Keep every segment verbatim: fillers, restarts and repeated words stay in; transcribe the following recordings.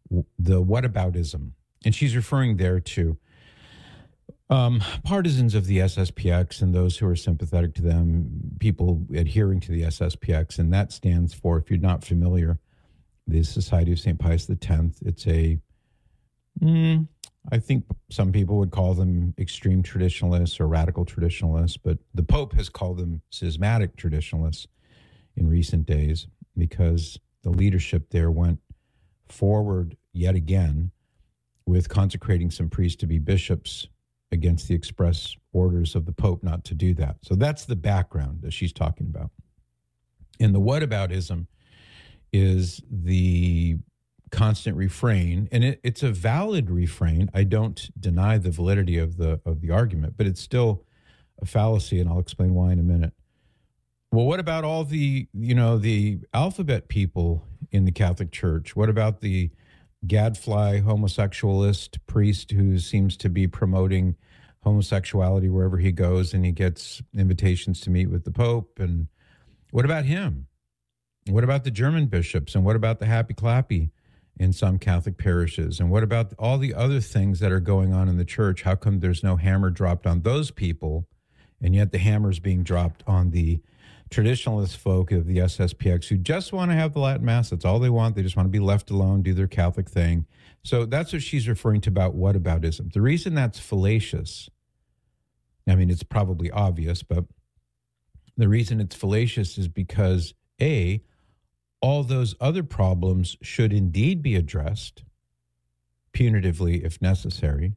the whataboutism. And she's referring there to um, partisans of the S S P X and those who are sympathetic to them, people adhering to the S S P X. And that stands for, if you're not familiar, the Society of Saint Pius X. It's a, mm, I think some people would call them extreme traditionalists or radical traditionalists, but the Pope has called them schismatic traditionalists in recent days because the leadership there went forward yet again with consecrating some priests to be bishops against the express orders of the Pope not to do that. So that's the background that she's talking about. And the whataboutism is the constant refrain, and it, it's a valid refrain. I don't deny the validity of the of the argument, but it's still a fallacy, and I'll explain why in a minute. Well, what about all the, you know, the alphabet people in the Catholic Church? What about the gadfly homosexualist priest who seems to be promoting homosexuality wherever he goes, and he gets invitations to meet with the Pope? And what about him? What about the German bishops? And what about the happy clappy in some Catholic parishes? And what about all the other things that are going on in the church? How come there's no hammer dropped on those people, and yet the hammer is being dropped on the traditionalist folk of the S S P X who just want to have the Latin Mass? That's all they want. They just want to be left alone, do their Catholic thing. So that's what she's referring to about whataboutism. The reason that's fallacious, I mean, it's probably obvious, but the reason it's fallacious is because, A, all those other problems should indeed be addressed punitively if necessary.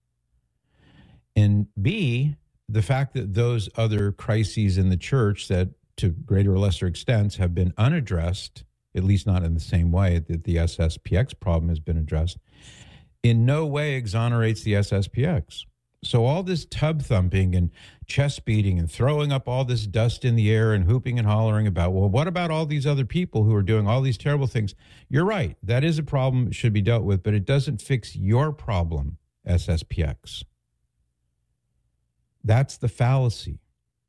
And B, the fact that those other crises in the church that to greater or lesser extents have been unaddressed, at least not in the same way that the S S P X problem has been addressed, in no way exonerates the S S P X. So all this tub thumping and chest beating and throwing up all this dust in the air and hooping and hollering about, well, what about all these other people who are doing all these terrible things? You're right. That is a problem. It should be dealt with, but it doesn't fix your problem, S S P X. That's the fallacy.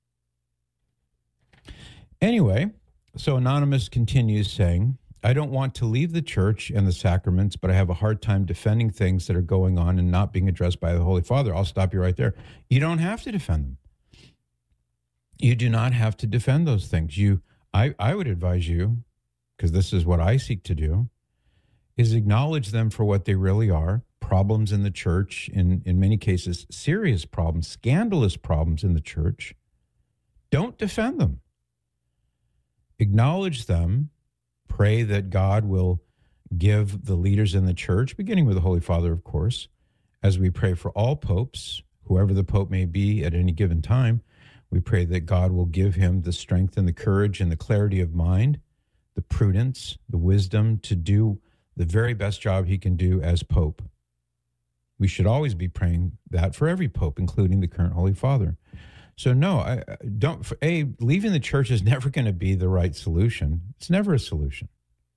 Anyway, so Anonymous continues saying, I don't want to leave the church and the sacraments, but I have a hard time defending things that are going on and not being addressed by the Holy Father. I'll stop you right there. You don't have to defend them. You do not have to defend those things. You, I, I would advise you, because this is what I seek to do, is acknowledge them for what they really are. Problems in the church, in, in many cases, serious problems, scandalous problems in the church. Don't defend them. Acknowledge them. Pray that God will give the leaders in the church, beginning with the Holy Father, of course, as we pray for all popes, whoever the pope may be at any given time. We pray that God will give him the strength and the courage and the clarity of mind, the prudence, the wisdom to do the very best job he can do as pope. We should always be praying that for every pope, including the current Holy Father. So no, I don't. For A, leaving the church is never going to be the right solution. It's never a solution.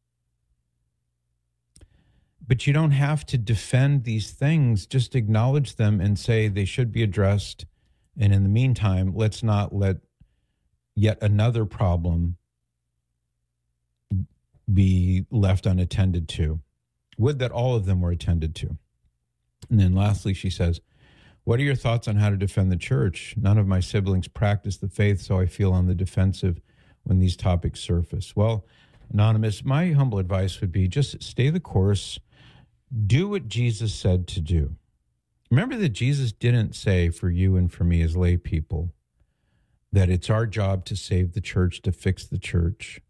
But you don't have to defend these things. Just acknowledge them and say they should be addressed. And in the meantime, let's not let yet another problem be left unattended to. Would that all of them were attended to. And then lastly, she says, what are your thoughts on how to defend the church? None of my siblings practice the faith, so I feel on the defensive when these topics surface. Well, Anonymous, my humble advice would be just stay the course. Do what Jesus said to do. Remember that Jesus didn't say for you and for me as lay people that it's our job to save the church, to fix the church.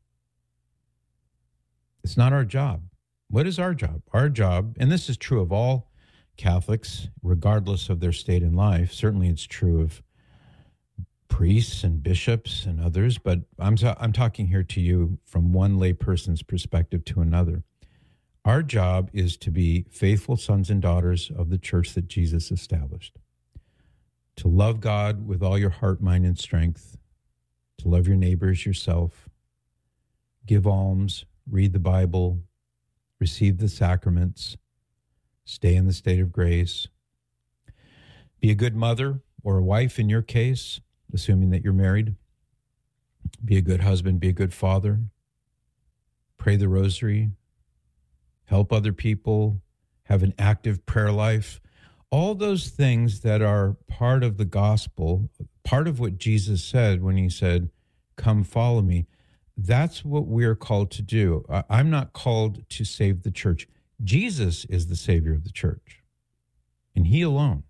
It's not our job. What is our job? Our job, and this is true of all Catholics, regardless of their state in life. Certainly it's true of priests and bishops and others, but I'm ta- I'm talking here to you from one lay person's perspective to another. Our job is to be faithful sons and daughters of the church that Jesus established, to love God with all your heart, mind, and strength, to love your neighbors yourself, give alms, read the Bible, receive the sacraments, stay in the state of grace, be a good mother or a wife in your case, assuming that you're married, be a good husband, be a good father, pray the rosary, help other people, have an active prayer life. All those things that are part of the gospel, part of what Jesus said when he said, come follow me, that's what we're called to do. I'm not called to save the church. Jesus is the Savior of the church, and he alone.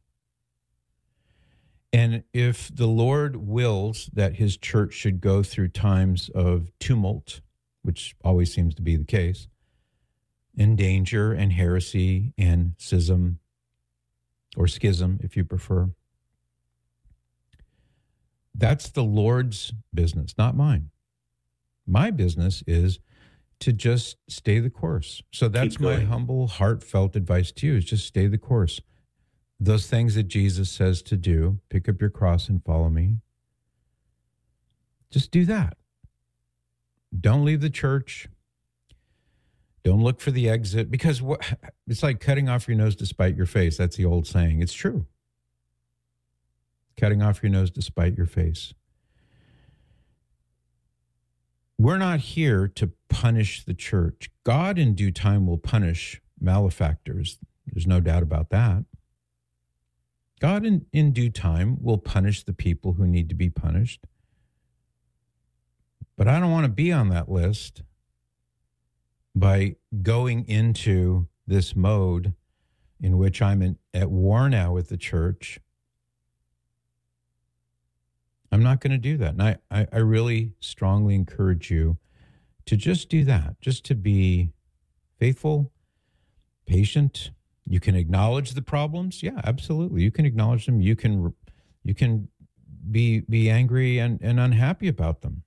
And if the Lord wills that his church should go through times of tumult, which always seems to be the case, and danger and heresy and schism, or schism, if you prefer, that's the Lord's business, not mine. My business is to just stay the course. So that's my humble, heartfelt advice to you, is just stay the course. Those things that Jesus says to do, pick up your cross and follow me. Just do that. Don't leave the church. Don't look for the exit, because what, it's like cutting off your nose to spite your face. That's the old saying. It's true. Cutting off your nose to spite your face. We're not here to punish the church. God in due time will punish malefactors. There's no doubt about that. God in, in due time will punish the people who need to be punished. But I don't want to be on that list by going into this mode in which I'm in, at war now with the church. I'm not going to do that. And I, I, I really strongly encourage you to just do that, just to be faithful, patient. You can acknowledge the problems. Yeah, absolutely. You can acknowledge them. You can you can be be angry and, and unhappy about them.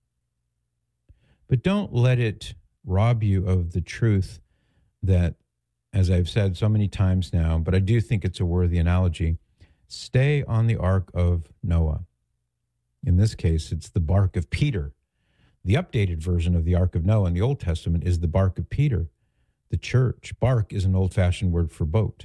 But don't let it rob you of the truth that, as I've said so many times now, but I do think it's a worthy analogy, stay on the ark of Noah. In this case, it's the bark of Peter. The updated version of the ark of Noah in the Old Testament is the bark of Peter. The church. Bark is an old-fashioned word for boat.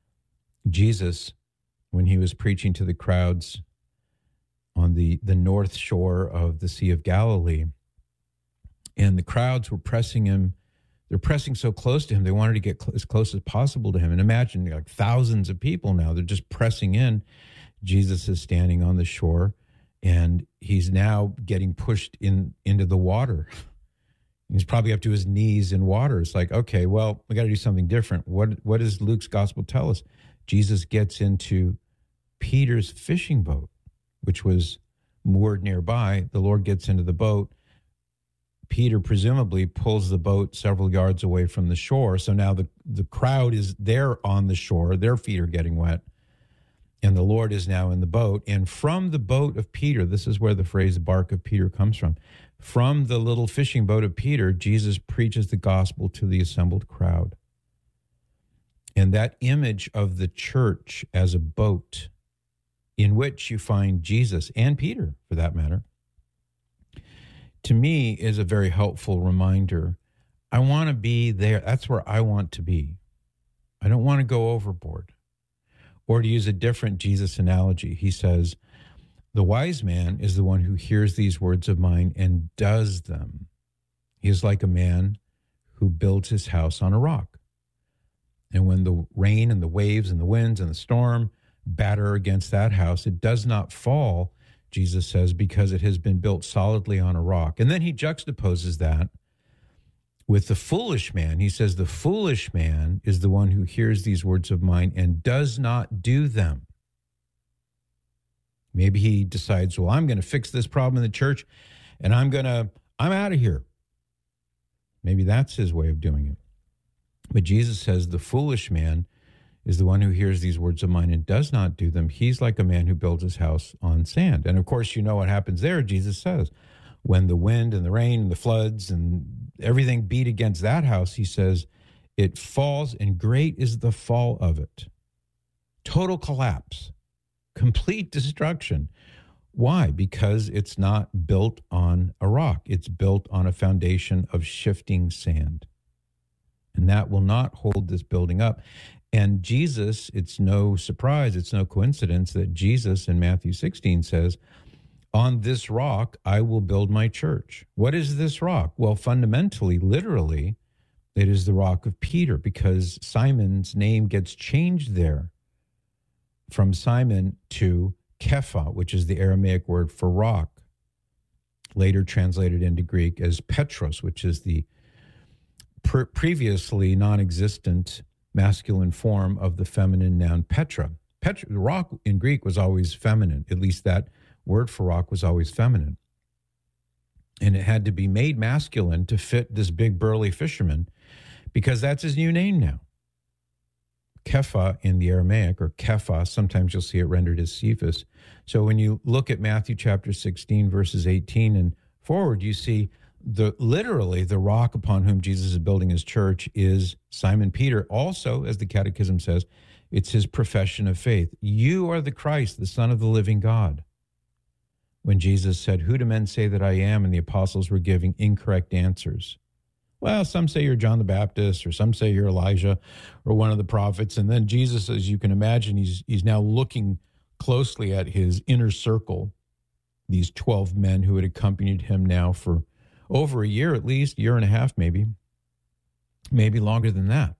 Jesus, when he was preaching to the crowds on the, the north shore of the Sea of Galilee, and the crowds were pressing him, they're pressing so close to him, they wanted to get cl- as close as possible to him. And imagine, like, thousands of people now, they're just pressing in. Jesus is standing on the shore, and he's now getting pushed in into the water. He's probably up to his knees in water. It's like, okay, well, we got to do something different. What what does Luke's gospel tell us? Jesus gets into Peter's fishing boat, which was moored nearby. The Lord gets into the boat. Peter presumably pulls the boat several yards away from the shore. So now the, the crowd is there on the shore. Their feet are getting wet. And the Lord is now in the boat. And from the boat of Peter, this is where the phrase bark of Peter comes from. From the little fishing boat of Peter, Jesus preaches the gospel to the assembled crowd. And that image of the church as a boat in which you find Jesus and Peter, for that matter, to me is a very helpful reminder. I want to be there. That's where I want to be. I don't want to go overboard. Or to use a different Jesus analogy, he says, the wise man is the one who hears these words of mine and does them. He is like a man who builds his house on a rock. And when the rain and the waves and the winds and the storm batter against that house, it does not fall, Jesus says, because it has been built solidly on a rock. And then he juxtaposes that with the foolish man. He says, the foolish man is the one who hears these words of mine and does not do them. Maybe he decides, well, I'm going to fix this problem in the church and I'm going to, I'm out of here. Maybe that's his way of doing it. But Jesus says the foolish man is the one who hears these words of mine and does not do them. He's like a man who builds his house on sand. And of course, you know what happens there, Jesus says. When the wind and the rain and the floods and everything beat against that house, he says, it falls and great is the fall of it. Total collapse. Complete destruction. Why? Because it's not built on a rock. It's built on a foundation of shifting sand. And that will not hold this building up. And Jesus, it's no surprise, it's no coincidence that Jesus in Matthew sixteen says, on this rock, I will build my church. What is this rock? Well, fundamentally, literally, It is the rock of Peter, because Simon's name gets changed there from Simon to Kepha, which is the Aramaic word for rock, later translated into Greek as Petros, which is the pre- previously non-existent masculine form of the feminine noun Petra. Petra. The rock in Greek was always feminine. At least that word for rock was always feminine. And it had to be made masculine to fit this big burly fisherman, because that's his new name now. Kepha in the Aramaic, or Kepha, sometimes you'll see it rendered as Cephas. So when you look at Matthew chapter sixteen, verses eighteen and forward, you see the literally the rock upon whom Jesus is building his church is Simon Peter. Also, as the Catechism says, it's his profession of faith. You are the Christ, the Son of the living God. When Jesus said, "Who do men say that I am?" and the apostles were giving incorrect answers. Well, some say you're John the Baptist, or some say you're Elijah, or one of the prophets. And then Jesus, as you can imagine, he's he's now looking closely at his inner circle, these twelve men who had accompanied him now for over a year at least, year and a half maybe, maybe longer than that.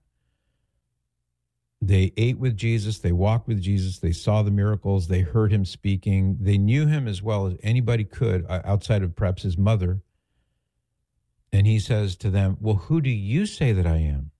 They ate with Jesus, they walked with Jesus, they saw the miracles, they heard him speaking, they knew him as well as anybody could, outside of perhaps his mother. And he says to them, "Well, who do you say that I am?"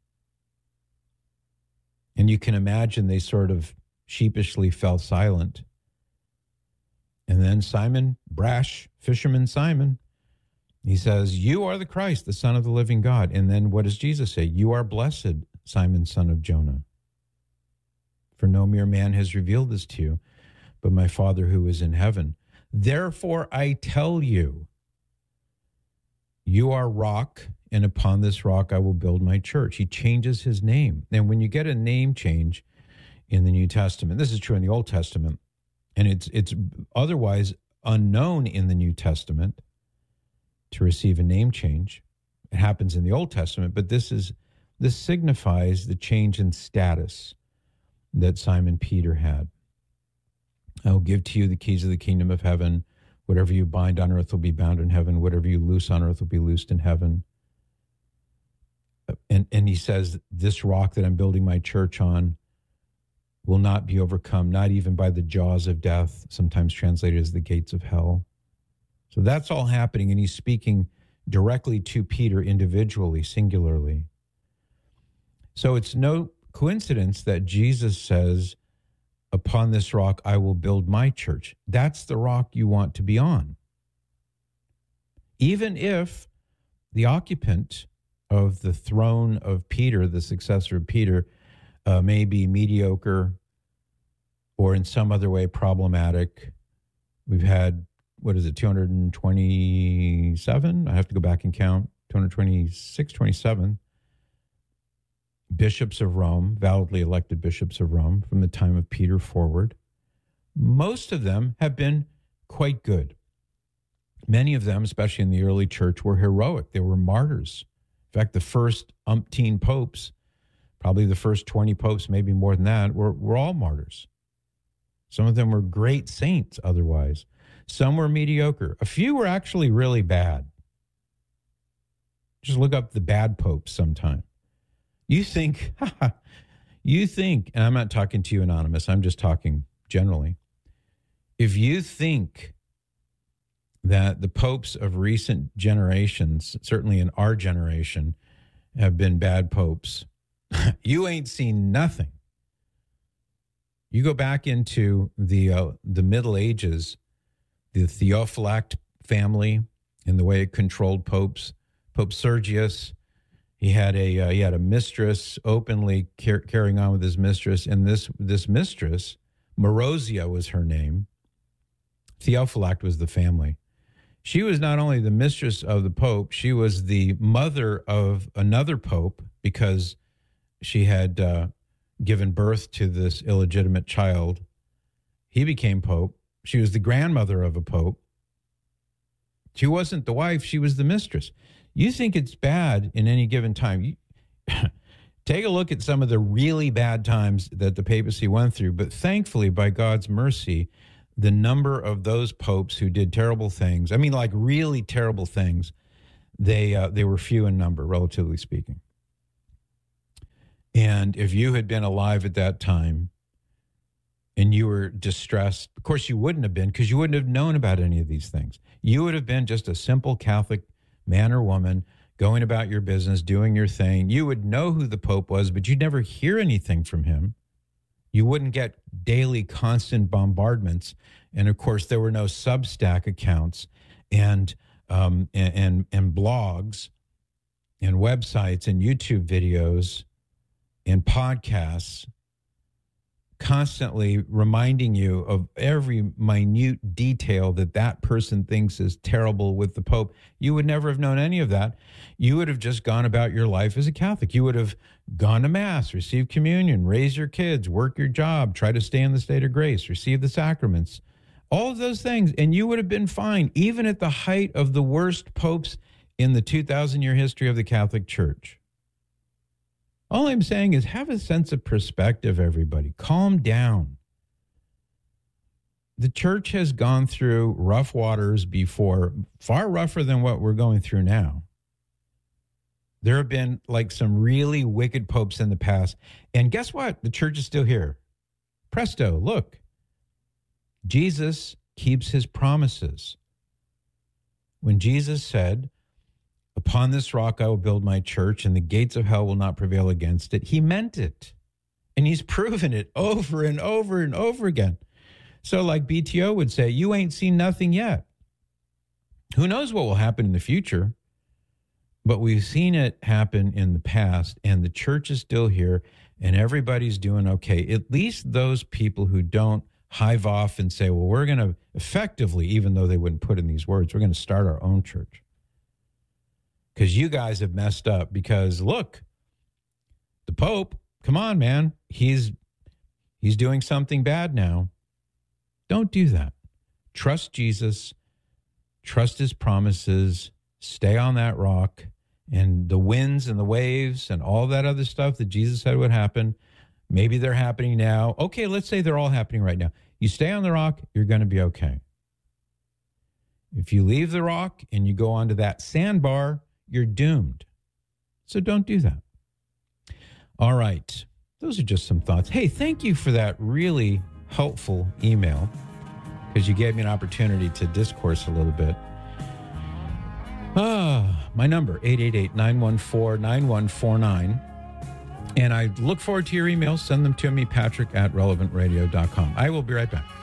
And you can imagine they sort of sheepishly fell silent. And then Simon, brash fisherman Simon, he says, "You are the Christ, the Son of the living God." And then what does Jesus say? "You are blessed, Simon, son of Jonah. For no mere man has revealed this to you, but my Father who is in heaven. Therefore I tell you, you are rock, and upon this rock I will build my church." He changes his name. And when you get a name change in the New Testament, this is true in the Old Testament, and it's it's otherwise unknown in the New Testament to receive a name change. It happens in the Old Testament, but this is this signifies the change in status that Simon Peter had. "I will give to you the keys of the kingdom of heaven. Whatever you bind on earth will be bound in heaven. Whatever you loose on earth will be loosed in heaven." And, and he says, "This rock that I'm building my church on will not be overcome, not even by the jaws of death," sometimes translated as the gates of hell. So that's all happening, and he's speaking directly to Peter individually, singularly. So it's no coincidence that Jesus says, "Upon this rock I will build my church." That's the rock you want to be on. Even if the occupant of the throne of Peter, the successor of Peter, uh, may be mediocre or in some other way problematic. We've had, what is it, two hundred twenty-seven? I have to go back and count. two hundred twenty-six, twenty-seven bishops of Rome, validly elected bishops of Rome from the time of Peter forward. Most of them have been quite good. Many of them, especially in the early church, were heroic. They were martyrs. In fact, the first umpteen popes, probably the first twenty popes, maybe more than that, were, were all martyrs. Some of them were great saints otherwise. Some were mediocre. A few were actually really bad. Just look up the bad popes sometime. You think, you think, and I'm not talking to you, Anonymous, I'm just talking generally. If you think that the popes of recent generations, certainly in our generation, have been bad popes, you ain't seen nothing. You go back into the uh, the Middle Ages, the Theophylact family and the way it controlled popes. Pope Sergius, he had a uh, he had a mistress, openly car- carrying on with his mistress, and this this mistress, Marozia was her name. Theophylact was the family. She was not only the mistress of the Pope, she was the mother of another Pope, because she had uh, given birth to this illegitimate child. He became Pope. She was the grandmother of a Pope. She wasn't the wife, she was the mistress. You think it's bad in any given time. You, take a look at some of the really bad times that the papacy went through, but thankfully, by God's mercy, the number of those popes who did terrible things, I mean, like really terrible things, they uh, they were few in number, relatively speaking. And if you had been alive at that time and you were distressed, of course you wouldn't have been, because you wouldn't have known about any of these things. You would have been just a simple Catholic man or woman going about your business, doing your thing. You would know who the Pope was, but you'd never hear anything from him. You wouldn't get daily constant bombardments. And of course, there were no Substack accounts and um, and, and and blogs and websites and YouTube videos and podcasts constantly reminding you of every minute detail that that person thinks is terrible with the Pope. You would never have known any of that. You would have just gone about your life as a Catholic. You would have gone to Mass, received communion, raise your kids, work your job, try to stay in the state of grace, receive the sacraments, all of those things. And you would have been fine, even at the height of the worst popes in the two thousand year history of the Catholic Church. All I'm saying is have a sense of perspective, everybody. Calm down. The church has gone through rough waters before, far rougher than what we're going through now. There have been like some really wicked popes in the past. And guess what? The church is still here. Presto, look. Jesus keeps his promises. When Jesus said, "Upon this rock I will build my church, and the gates of hell will not prevail against it," he meant it. And he's proven it over and over and over again. So like B T O would say, you ain't seen nothing yet. Who knows what will happen in the future? But we've seen it happen in the past, and the church is still here, and everybody's doing okay. At least those people who don't hive off and say, well, we're going to effectively, even though they wouldn't put in these words, we're going to start our own church. Because you guys have messed up. Because look, the Pope, come on, man. He's he's doing something bad now. Don't do that. Trust Jesus. Trust his promises. Stay on that rock. And the winds and the waves and all that other stuff that Jesus said would happen, maybe they're happening now. Okay, let's say they're all happening right now. You stay on the rock, you're going to be okay. If you leave the rock and you go onto that sandbar, you're doomed. So don't do that. All right. Those are just some thoughts. Hey, thank you for that really helpful email, because you gave me an opportunity to discourse a little bit. Ah, my number, eight eight eight, nine one four, nine one four nine. And I look forward to your emails. Send them to me, Patrick at relevant radio dot com. I will be right back.